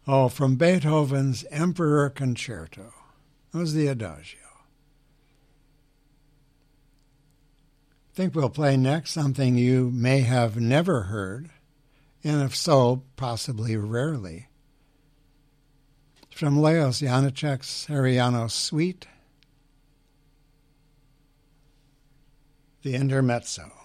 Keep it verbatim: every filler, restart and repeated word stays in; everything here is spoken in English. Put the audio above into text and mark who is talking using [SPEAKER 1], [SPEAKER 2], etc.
[SPEAKER 1] Oh, from Beethoven's Emperor Concerto. That was the Adagio. I think we'll play next something you may have never heard, and if so, possibly rarely. It's from Leos Janáček's Ariano Suite, the Intermezzo.